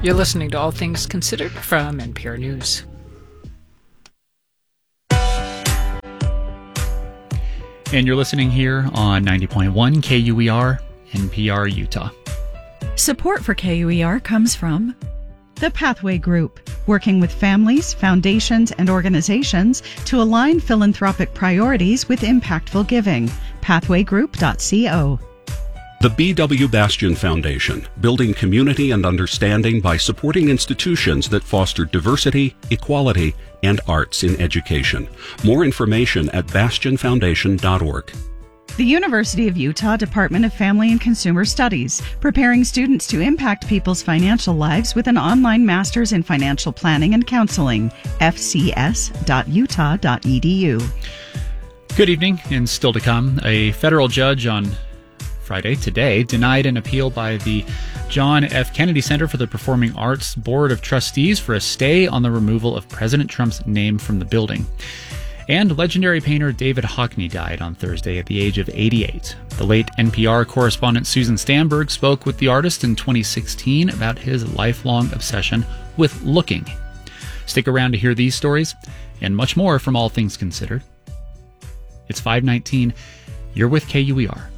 You're listening to All Things Considered from NPR News. And you're listening here on 90.1 KUER, NPR, Utah. Support for KUER comes from the Pathway Group, working with families, foundations, and organizations to align philanthropic priorities with impactful giving. Pathwaygroup.co. The B.W. Bastian Foundation, building community and understanding by supporting institutions that foster diversity, equality, and arts in education. More information at bastionfoundation.org. The University of Utah Department of Family and Consumer Studies, preparing students to impact people's financial lives with an online master's in financial planning and counseling. fcs.utah.edu. Good evening, and still to come, a federal judge on Friday, today, denied an appeal by the John F. Kennedy Center for the Performing Arts Board of Trustees for a stay on the removal of President Trump's name from the building. And legendary painter David Hockney died on Thursday at the age of 88. The late NPR correspondent Susan Stamberg spoke with the artist in 2016 about his lifelong obsession with looking. Stick around to hear these stories and much more from All Things Considered. It's 5:19. You're with KUER.